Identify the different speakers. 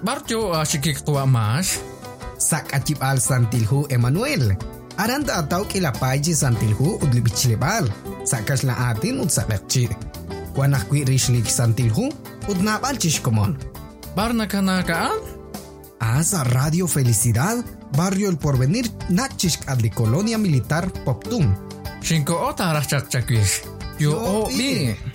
Speaker 1: Barjo asikik tua mas.
Speaker 2: Sak achip al Santilhu Emmanuel. Aranda atau kila paji Santilhu udlibichilebal. Sakas la atin udsakakchi. Kuanak kwi rishlik Santilhu udnabal chishkomon.
Speaker 1: Barna kanakaan?
Speaker 2: Asa Radio Felicidad, Barrio El Porvenir, Nachishk adli Colonia Militar Poptum.
Speaker 1: Shinko ota rachak chakwish. Yo o bi.